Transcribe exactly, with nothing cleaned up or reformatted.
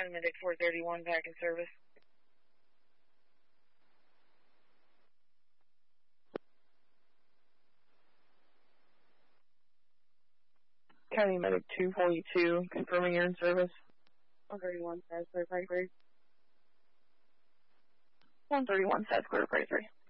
County Medic four thirty-one back in service. County Medic two forty-two, confirming you're in service. one thirty-one, Stats Clear, Pray three. one thirty-one, Stats Clear, Pray three.